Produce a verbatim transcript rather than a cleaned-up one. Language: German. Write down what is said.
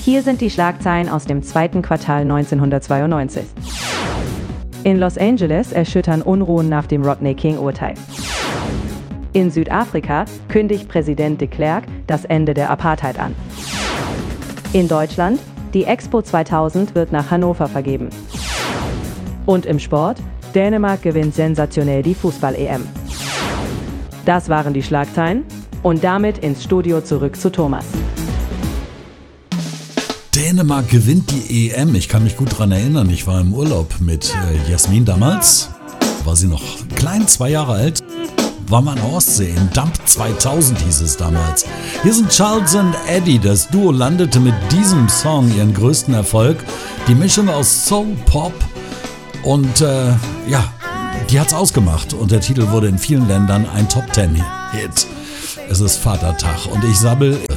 Hier sind die Schlagzeilen aus dem zweiten Quartal neunzehnhundertzweiundneunzig. In Los Angeles erschüttern Unruhen nach dem Rodney King-Urteil. In Südafrika kündigt Präsident de Klerk das Ende der Apartheid an. In Deutschland, die Expo zweitausend wird nach Hannover vergeben. Und im Sport, Dänemark gewinnt sensationell die Fußball-E M. Das waren die Schlagzeilen und damit ins Studio zurück zu Thomas. Dänemark gewinnt die E M. Ich kann mich gut daran erinnern, ich war im Urlaub mit äh, Jasmin damals. War sie noch klein, zwei Jahre alt. War mal in der Ostsee, in Dump zweitausend hieß es damals. Hier sind Charles und Eddie. Das Duo landete mit diesem Song ihren größten Erfolg. Die Mischung aus Soul, Pop und äh, ja, die hat's ausgemacht. Und der Titel wurde in vielen Ländern ein Top Ten Hit. Es ist Vatertag und ich sabbel